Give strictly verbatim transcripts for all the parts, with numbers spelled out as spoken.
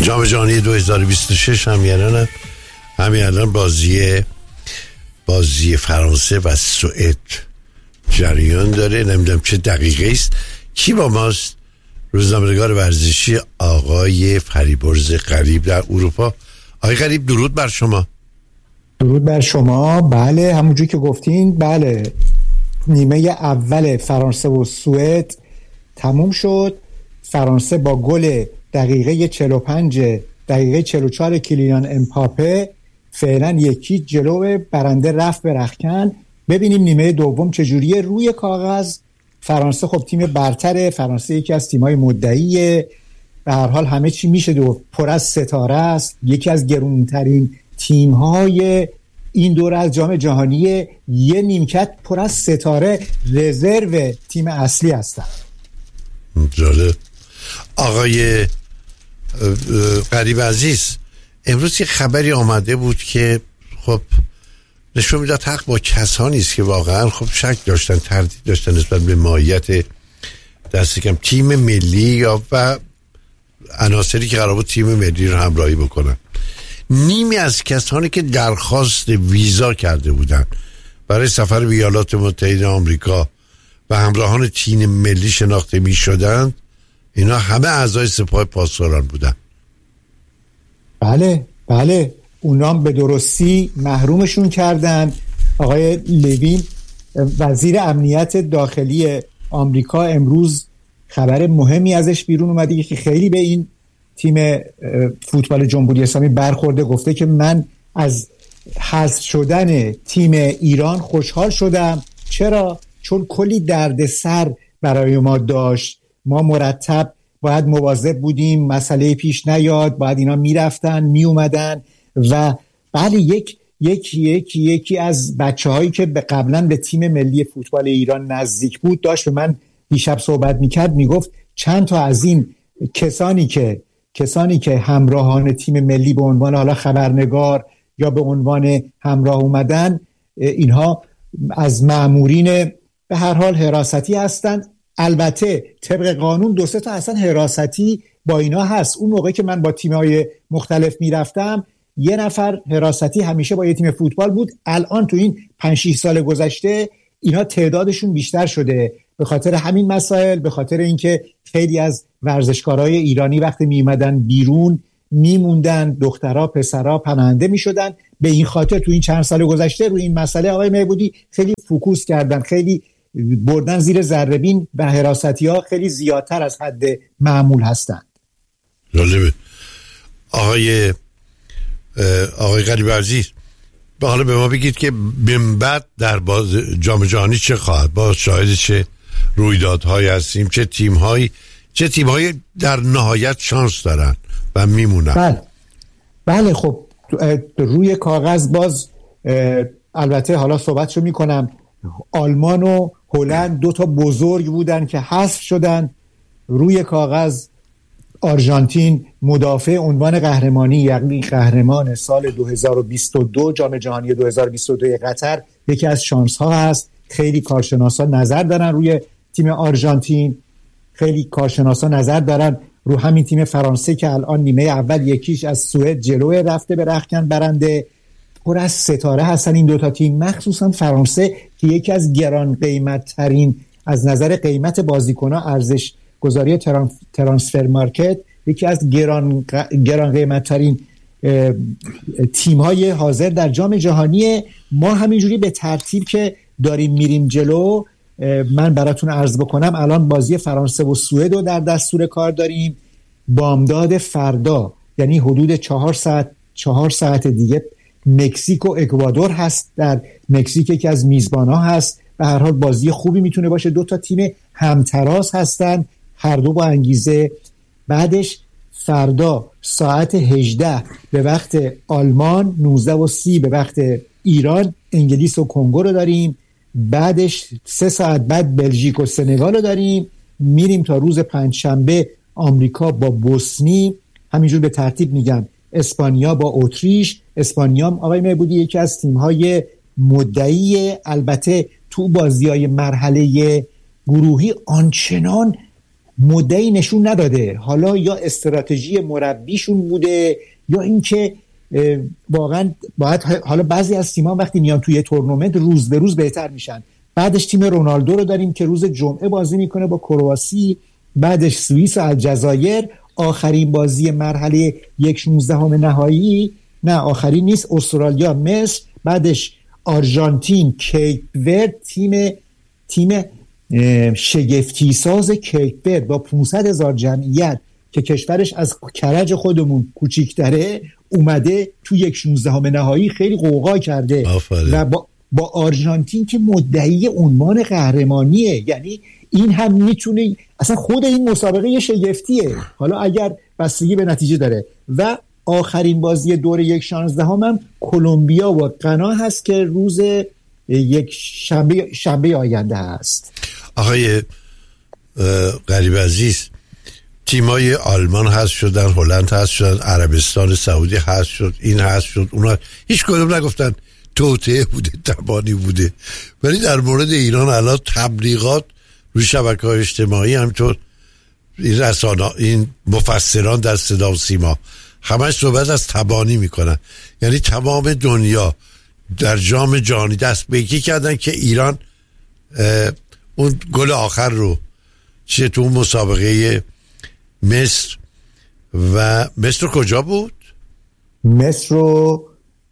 جام جهانی دو هزار و بیست و شش هم یعنی همین الان بازی بازی فرانسه و سوئد جریان داره. نمیدونم چه دقیقه است. کی با ماست؟ روزنامه‌نگار ورزشی آقای فریبرز غریب در اروپا. آقای غریب درود بر شما. درود بر شما. بله همونجوری که گفتین، بله نیمه اول فرانسه و سوئد تموم شد. فرانسه با گل دقیقه چهل و پنج دقیقه چهل و چهار کلیان امپاپه فعلا یکی جلو برنده رفت به رختکن. ببینیم نیمه دوم چجوریه. روی کاغذ فرانسه خب تیم برتره. فرانسه یکی از تیم‌های مدعیه. به هر حال همه چی میشه دو پر از ستاره است. یکی از گرونترین تیم‌های این دوره از جام جهانی. یه نیمکت پر از ستاره رزرو تیم اصلی هستن. جالب. آقای غریب عزیز، امروز یه خبری آمده بود که خب نشون میداد حق با کسانی است که واقعا خب شک داشتن، تردید داشتن نسبت به ماهیت دست کم تیم ملی یا و عناصری که قرار بود تیم ملی رو همراهی بکنن. نیمی از کسانی که درخواست ویزا کرده بودن برای سفر به ایالات متحده آمریکا و همراهان تیم ملی شناخته می شدند، اینا همه اعضای سپاه پاسداران بودن. بله بله اونام به درستی محرومشون کردن. آقای لوین وزیر امنیت داخلی آمریکا امروز خبر مهمی ازش بیرون اومده که خیلی به این تیم فوتبال جمهوری اسلامی برخورده. گفته که من از حذف شدن تیم ایران خوشحال شدم. چرا؟ چون کلی دردسر برای ما داشت. ما مرتب باید مواظب بودیم مسئله پیش نیاد، باید اینا میرفتن میومدن و بله یک یک یک یکی از بچه‌هایی که قبلا به تیم ملی فوتبال ایران نزدیک بود داشت به من دیشب صحبت میکرد، میگفت چند تا از این کسانی که کسانی که همراهان تیم ملی به عنوان حالا خبرنگار یا به عنوان همراه اومدن، اینها از مامورین به هر حال حراستی هستند. البته طبق قانون دو سه تا اصلا حراستی با اینا هست. اون موقع که من با تیم‌های مختلف میرفتم یه نفر حراستی همیشه با یه تیم فوتبال بود. الان تو این پنج شش سال گذشته اینا تعدادشون بیشتر شده به خاطر همین مسائل، به خاطر اینکه خیلی از ورزشکارای ایرانی وقتی میومدن بیرون میموندن، دخترها پسرها پناهنده میشدن. به این خاطر تو این چند سال گذشته روی این مسئله آقای مهبودی خیلی فوکوس کردن، خیلی بردن زیر ذره‌بین و حراستی ها خیلی زیادتر از حد معمول هستند. جالبه. آقای آقای غریب عزیز، حالا به ما بگید که من بعد در باز جام جهانی چه خواهد؟ با شاهد چه رویدادهایی هستیم؟ چه تیم‌هایی چه تیم‌هایی در نهایت شانس دارن و میمونن؟ بله بله خب روی کاغذ باز البته حالا صحبتشو میکنم. آلمان و هلند دو تا بزرگ بودن که حذف شدن. روی کاغذ آرژانتین مدافع عنوان قهرمانی، یعنی قهرمان سال دو هزار و بیست و دو جام جهانی دو هزار و بیست و دو قطر، یکی از شانس ها هست. خیلی کارشناسا نظر دارن روی تیم آرژانتین، خیلی کارشناسا نظر دارن رو همین تیم فرانسه که الان نیمه اول یکیش از سوئد جلوه رفته به رختکن برنده. پر از ستاره هستن این دوتا تیم، مخصوصا فرانسه که یکی از گران قیمت ترین از نظر قیمت بازیکن‌ها، ارزش گذاری ترانسفر مارکت، یکی از گران گران قیمت ترین تیم‌های حاضر در جام جهانی. ما همینجوری به ترتیب که داریم میریم جلو، من براتون عرض بکنم الان بازی فرانسه و سوئد رو در دستور کار داریم. بامداد فردا یعنی حدود چهار ساعت چهار ساعت دیگه مکزیک و اکوادور هست. در مکزیک یکی از میزبان‌ها هست. به هر حال بازی خوبی میتونه باشه. دو تا تیم همتراز هستن، هر دو با انگیزه. بعدش فردا ساعت هجده به وقت آلمان، نوزده و سی به وقت ایران انگلیس و کنگو رو داریم. بعدش سه ساعت بعد بلژیک و سنگال رو داریم. میریم تا روز پنجشنبه آمریکا با بوسنی، همینجور به ترتیب میگم، اسپانیا با اتریش. اسپانیا آقای مهبودی یکی از تیم‌های مدعی، البته تو بازی‌های مرحله گروهی آنچنان مدعی نشون نداده. حالا یا استراتژی مربیشون بوده یا اینکه واقعا باید، حالا بعضی از تیم‌ها وقتی میان توی تورنمنت روز به روز بهتر میشن. بعدش تیم رونالدو رو داریم که روز جمعه بازی میکنه با کرواسی، بعدش سوئیس و الجزایر، آخرین بازی مرحله یک شانزدهم نهایی، نه آخرین نیست، استرالیا، مصر، بعدش آرژانتین، کیپ ورد، تیم تیم شگفتی ساز کیپ ورد با پانصد هزار جمعیت که کشورش از کرج خودمون کوچیک‌تره اومده تو یک شانزدهم نهایی، خیلی قوقا کرده. آفره. و با با آرژانتین که مدعی عنوان قهرمانیه. یعنی این هم میتونه، اصلا خود این مسابقه یه شگفتیه، حالا اگر بستگی به نتیجه داره. و آخرین بازی دور یک شانزدهم هم کلمبیا و غنا هست که روز یک شنبه شنبه آینده هست. آقای غریب عزیز، تیمای آلمان هست شدن، هلند هست شدن، عربستان سعودی هست شد، این هست شد، اونا هیچ کدوم نگفتن توطئه بوده، تبانی بوده. ولی در مورد ایران الان تبلیغات روی شبکه‌های اجتماعی، همینطور این رسانه، این مفسران در صدا و سیما همش صحبت از تبانی میکنن. یعنی تمام دنیا در جام جهانی دست به یکی کردن که ایران اون گل آخر رو چیه تو اون مسابقه مصر و مصر کجا بود؟ مصر رو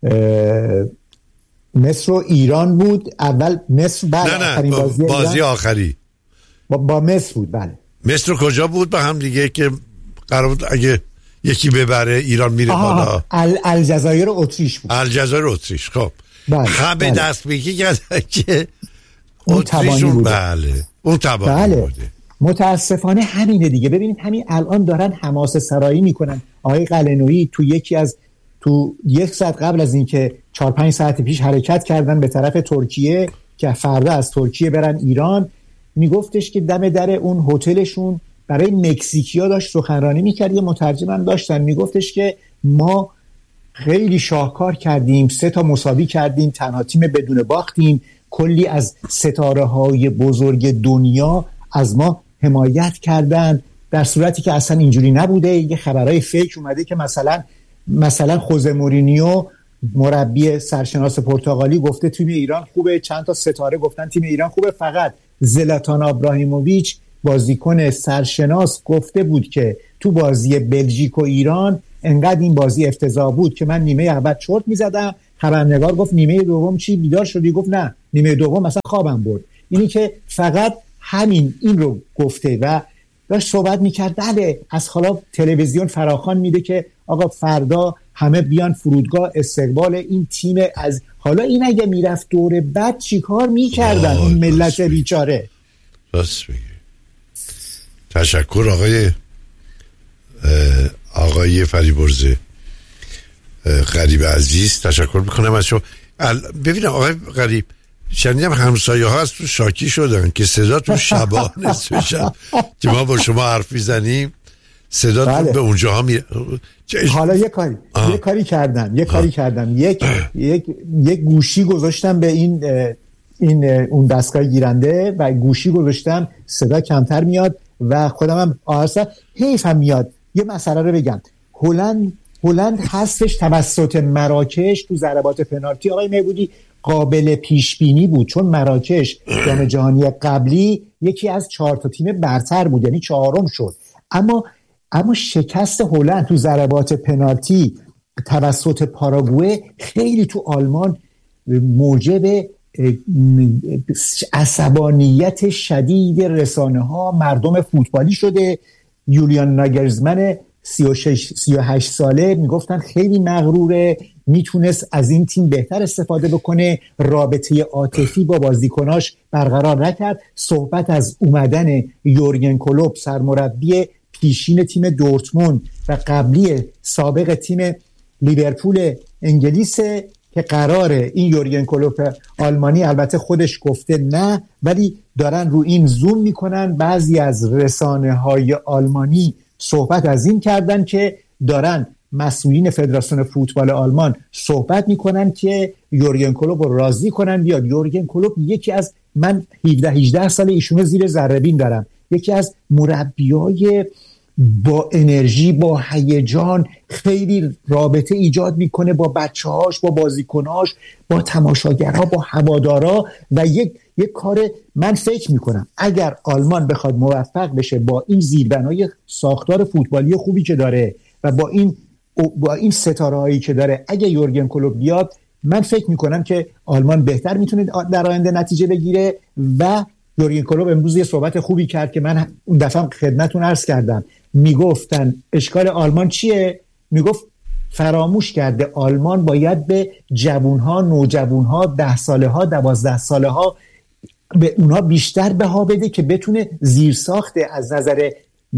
مصر و ایران بود. اول مصر، بعد نه نه بازی, بازی آخری با, با مصر بود. بله. مصر کجا بود با هم دیگه که قرار بود اگه یکی ببره ایران میره بالا؟ الجزایر و اتریش بود. الجزایر و اتریش. خب بله. همه بله. دست بگی کردن که اون تبانی بوده. بله اون تبانی بله. بوده. متاسفانه همینه دیگه. ببینید همین الان دارن حماسه سرایی میکنن. آقای قلنویی تو یکی از تو یک ساعت قبل از اینکه چهار پنج ساعت پیش حرکت کردن به طرف ترکیه که فردا از ترکیه برن ایران، میگفتش که دم در اون هتلشون برای مکزیکیا داشت سخنرانی میکرد. یه مترجم هم داشتن، میگفتش که ما خیلی شاهکار کردیم، سه تا مساوی کردیم، تنها تیم بدون باختیم، کلی از ستاره های بزرگ دنیا از ما حمایت کردن، در صورتی که اصلا اینجوری نبوده. یه خبرهای فیک اومده که مثلا مثلا خوزه مورینیو مربی سرشناس پرتغالی گفته تیم ایران خوبه، چند تا ستاره گفتن تیم ایران خوبه، فقط زلاتان ابراهیموویچ بازیکن سرشناس گفته بود که تو بازی بلژیک و ایران انقدر این بازی افتضاح بود که من نیمه اول چرت میزدم. خبرنگار گفت نیمه دوم چی بیدار شدی؟ گفت نه نیمه دوم مثلا خوابم برد. اینی که فقط همین این رو گفته و داشت صحبت میکرد. بله از حالا تلویزیون فراخوان میده که آقا فردا همه بیان فرودگاه استقبال این تیم. از حالا این اگه میرفت دور بعد چی کار میکردن این ملت بیچاره؟ راست میگه. تشکر آقای آقای فریبرز غریب عزیز، تشکر میکنم از شما. ببینم آقای غریب، شنیدم همسایه ها از تو شاکی شدن که صدا تو شبا نصف شب که ما با شما حرف میزنیم صدا بله. به اونجا ها می... حالا یه کاری آه. یه کاری کردم یه آه. کاری کردم یک یک یک گوشی گذاشتم به این این اون دستگاه گیرنده و گوشی گذاشتم، صدا کمتر میاد و خودم هم آهسته حیف هم میاد. یه مسئله رو بگم، هلند هلند هستش توسط مراکش تو ضربات پنالتی آقای مهبودی قابل پیش بینی بود، چون مراکش جام جهانی قبلی یکی از چهار تا تیم برتر بود، یعنی چهارم شد. اما اما شکست هلند تو ضربات پنالتی توسط پاراگوئه خیلی تو آلمان موجب عصبانیت شدید رسانه ها، مردم فوتبالی شده. یولیان ناگلزمن سی و شش سی و هشت ساله میگفتن خیلی مغروره، میتونست از این تیم بهتر استفاده بکنه، رابطه عاطفی با بازیکناش برقرار نکرد. صحبت از اومدن یورگن کلوپ سرمربی پیشین تیم دورتموند و قبلی سابق تیم لیورپول انگلیس که قراره این یورگن کلوپ آلمانی، البته خودش گفته نه، ولی دارن رو این زوم میکنن. بعضی از رسانه های آلمانی صحبت از این کردن که دارن مسئولین فدراسیون فوتبال آلمان صحبت میکنن که یورگن کلوپ رو راضی کنن بیاد. یورگن کلوپ یکی از من هفده هجده سال ایشونو زیر ذره بین دارم، یکی از مربیای با انرژی، با هیجان، خیلی رابطه ایجاد میکنه با بچه‌هاش، با بازیکناش، با تماشاگرها، با هوادارا و یک یک کار. من فکر میکنم اگر آلمان بخواد موفق بشه با این زیربنای ساختار فوتبالی خوبی که داره و با این با این ستاره‌هایی که داره، اگه یورگن کلوپ بیاد، من فکر میکنم که آلمان بهتر میتونه در آینده نتیجه بگیره. و یورگن کلوپ امروز یه صحبت خوبی کرد که من اون دفعه خدمتتون عرض کردم، میگفتن اشکال آلمان چیه؟ میگفت فراموش کرده آلمان باید به جوانها، نوجوانها، ده ساله ها، دوازده ساله ها به اونا بیشتر بها بده که بتونه زیرساخت از نظر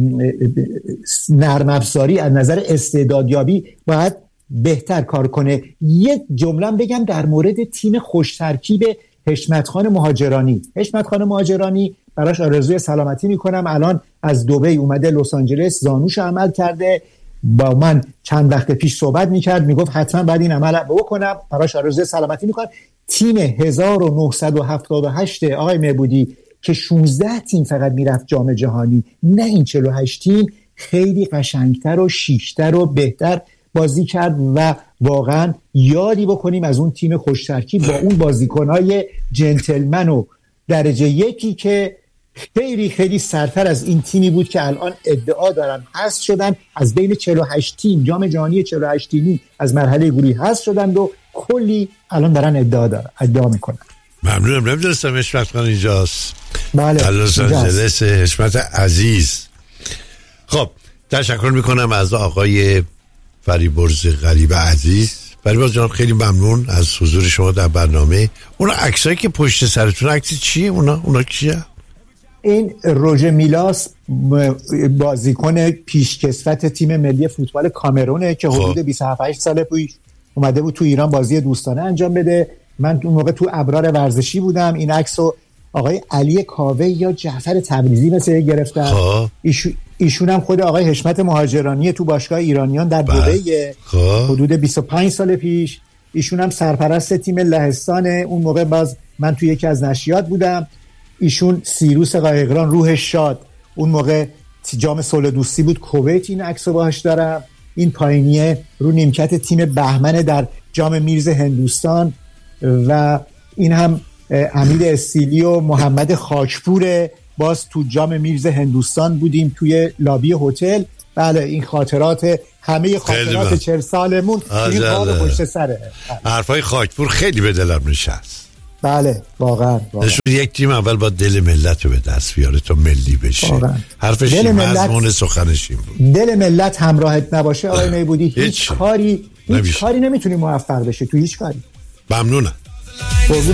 نرم افزاری، از نظر استعدادیابی باید بهتر کار کنه. یک جمله بگم در مورد تیم خوش ترکیب حشمت خان مهاجرانی. حشمت خان مهاجرانی براش آرزوی سلامتی میکنم، الان از دبی اومده لس آنجلس، زانوش عمل کرده، با من چند وقت پیش صحبت میکرد، میگفت حتما بعد این عمل بکنم، براش آرزوی سلامتی میکنم. تیم هزار و نهصد و هفتاد و هشت آقای معبودی که شانزده تیم فقط میرفت جام جهانی، نه این چهل و هشت تیم، خیلی قشنگتر و شیکتر و بهتر بازی کرد و واقعا یادی بکنیم از اون تیم خوش ترکیب با اون بازیکنهای جنتلمن و درجه یکی که خیلی خیلی سرتر از این تیمی بود که الان ادعا دارن حذف شدن از بین چهل و هشت تیم جام جهانی چهل و هشت تیمی از مرحله گروهی حذف شدن و کلی الان دارن ادعا دارن ادعا میکنن. ممنونم، نمیدونستم حشمت خان اینجاست. بله، لس آنجلس. حشمت عزیز. خب تشکر میکنم از آقای فریبرز غریب عزیز. فریبرز جان خیلی ممنون از حضور شما در برنامه. اونا عکسایی که پشت سرتون عکس چیه؟ اونا اونا کیه؟ این روژه میلاس بازیکن پیشکسوت تیم ملی فوتبال کامرونه که حدود بیست و هفت سال پیش اومده بود تو ایران بازی دوستانه انجام بده. من اون موقع تو ابرار ورزشی بودم. این عکسو آقای علی کاوه یا جعفر تبریزی مثل گرفتن. ایشون ایشون هم خود آقای حشمت مهاجرانی تو باشگاه ایرانیان در دبی حدود بیست و پنج سال پیش. ایشون هم سرپرست تیم لهستان. اون موقع باز من تو یکی از نشریات بودم. ایشون سیروس قایقران روحش شاد، اون موقع جام صلح دوستی بود کویت، این عکسو باهاش دارم. این پایینیه رو نیمکت تیم بهمن در جام میرز هندوستان و این هم امید استیلی و محمد خاکپور، باز تو جام میرز هندوستان بودیم توی لابی هتل. بله این خاطرات، همه خاطرات چهل سالمون این کار پشت سره. حرفای خاکپور خیلی به دلم نشست. بله واقعا, واقعا. یک تیم اول با دل ملت رو به دست بیاره تا ملی بشه. واقعا. حرفش این مضمون سخنش این بود. دل ملت همراهت نباشه آقای معبودی هیچ, هیچ کاری هیچ نمیشه. کاری نمیتونی موفق بشه تو هیچ کاری. ممنونم.